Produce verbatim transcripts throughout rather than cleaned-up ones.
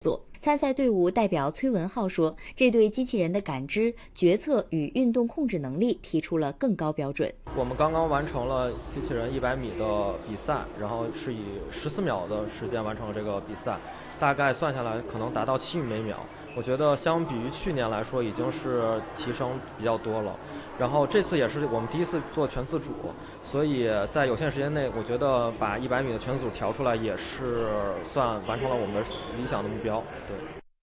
参赛队伍代表崔文浩说，这对机器人的感知、决策与运动控制能力提出了更高标准。 我们刚刚完成了机器人一百米的比赛，然后是以十四秒的时间完成了这个比赛，大概算下来可能达到七米每秒。我觉得相比于去年来说，已经是提升比较多了。然后这次也是我们第一次做全自主，所以在有限时间内，我觉得把一百米的全自主调出来，也是算完成了我们的理想的目標，對。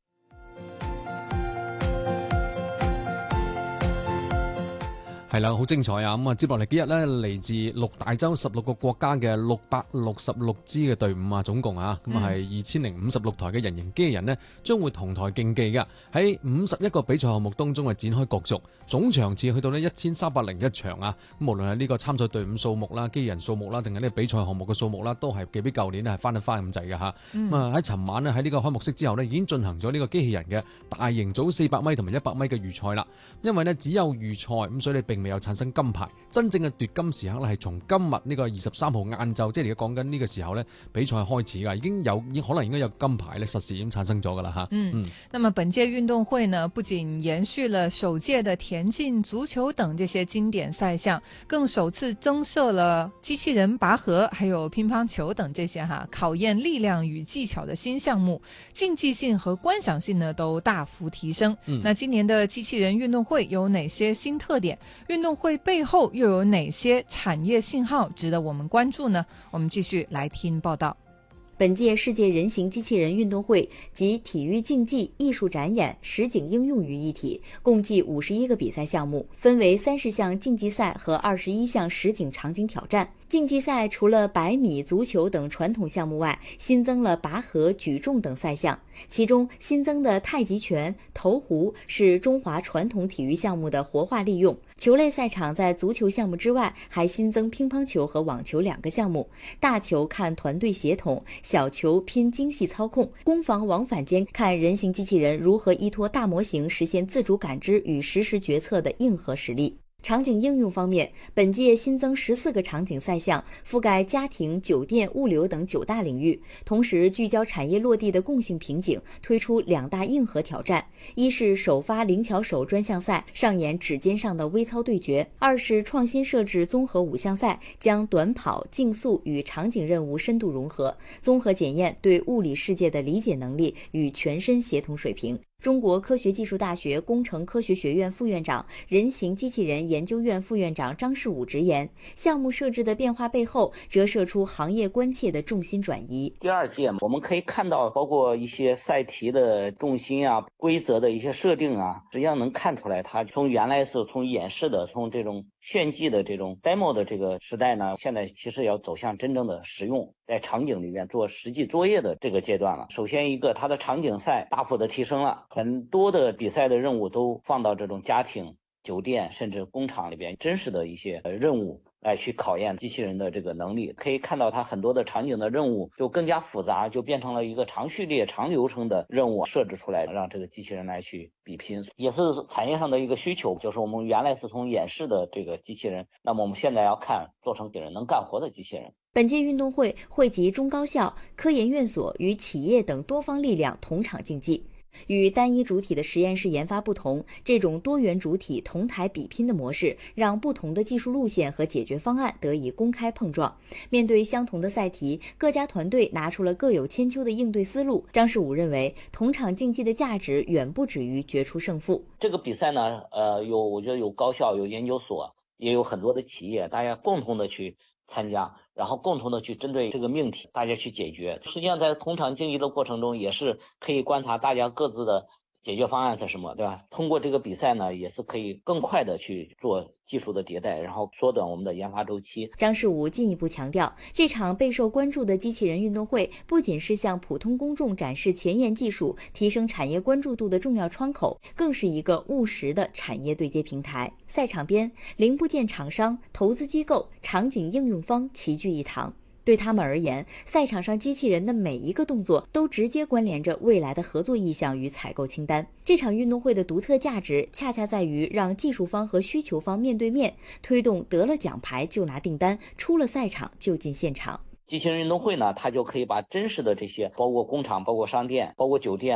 係啦，好精彩啊！咁啊，接落嚟幾日咧，嚟自六大洲十六個國家嘅六百六十六支嘅隊伍啊，總共啊，咁啊係二千零五十六台嘅人形機器人呢，將會同台競技嘅，喺五十一個比賽項目當中啊展開角逐，總場次去到呢一千三百零一場啊！咁無論係呢個參賽隊伍數目啦、機器人數目啦，定係呢個比賽項目嘅數目啦，都係幾比舊年係翻一翻咁滯嘅嚇。咁啊喺尋晚呢，喺呢個開幕式之後呢，已經進行咗呢個機器人嘅大型組四百米同埋一百米嘅預賽啦。因為呢，只有預賽咁，所以你並未有產生金牌。真正嘅奪金時刻咧，係從今日呢個二十三號晏晝，即係而家講緊呢個時候呢，比賽開始㗎，已經有可能應該有金牌咧，實時已經產生咗㗎啦嚇。 嗯嗯。那麼本屆運動會呢，不僅延續了首屆的田徑、足球等這些經典賽項，更首次增設了機器人拔河，還有乒乓球等這些哈考驗力量與技巧的新項目，競技性和觀賞性呢都大幅提升。嗯。那今年的機器人運動會有哪些新特點？運動會背後又有哪些產業信號值得我們關注呢？我們繼續來聽報道。 本屆世界人形機器人運動會集體育競技、藝術展演、實景應用於一體，共計五十一個比賽項目，分為三十項競技賽和二十一項實景場景挑戰。競技賽除了百米、足球等傳統項目外，新增了拔河、舉重等賽項。其中新增的太極拳、投壺是中華傳統體育項目的活化利用。球類賽場在足球項目之外，還新增乒乓球和網球兩個項目。大球看團隊協同，小球拼精細操控，攻防往返間看人形機器人如何依託大模型實現自主感知與實時決策的硬核實力。場景應用方面，本屆新增十四個場景賽項，覆蓋家庭、酒店、物流等九大領域，同時聚焦產業落地的共性瓶頸，推出兩大硬核挑戰：一是首發靈巧手專項賽，上演指尖上的微操對決；二是創新設置綜合五項賽，將短跑、競速與場景任務深度融合，綜合檢驗對物理世界的理解能力與全身協同水平。中國科學技術大學工程科學學院副院長、人形機器人研究院副院長張世武直言，項目設置的變化背後折射出行業關切的重心轉移。 第二屆我們可以看到，包括一些賽題的重心啊、規則的一些設定啊，實際上能看出來，它從原來是從演示的、從這種炫技的這種 demo 的這個時代呢，現在其實要走向真正的實用，在場景裡面做實際作業的這個階段了。首先一個，它的場景賽大幅的提升了。很多的比賽的任務都放到這種家庭、酒店甚至工廠裡邊，真實的一些任務來去考驗機器人的這個能力。可以看到它很多的場景的任務就更加複雜，就變成了一個長序列、長流程的任務設置出來，讓這個機器人來去比拼，也是產業上的一個需求。就是我們原來是從演示的這個機器人，那麼我們現在要看做成給人能幹活的機器人。 本屆運動會匯集中高校、科研院所與企業等多方力量同場競技。與單一主體的實驗室研發不同，這種多元主體同台比拼的模式，讓不同的技術路線和解決方案得以公開碰撞。面對相同的賽題，各家團隊拿出了各有千秋的應對思路。張世武認為，同場競技的價值遠不止於決出勝負。 這個比賽呢，呃，有我覺得有高校、有研究所，也有很多的企業，大家共同的去參加，然後共同的去針對這個命題，大家去解決。實際上在同場競技的過程中，也是可以觀察大家各自的解決方案是什麼，對吧？通過這個比賽呢，也是可以更快的去做技術的迭代，然後縮短我們的研發週期。 張世武進一步強調，這場備受關注的機器人運動會，不僅是向普通公眾展示前沿技術、提升產業關注度的重要窗口，更是一個務實的產業對接平台。賽場邊，零部件廠商、投資機構、場景應用方齊聚一堂。對他們而言，賽場上機器人的每一個動作都直接關聯着未來的合作意向與採購清單。這場運動會的獨特價值，恰恰在於讓技術方和需求方面對面，推動得了獎牌就拿訂單，出了賽場就進現場。 机器人运动会呢，它就可以把真实的这些，包括工厂、包括商店、包括酒店。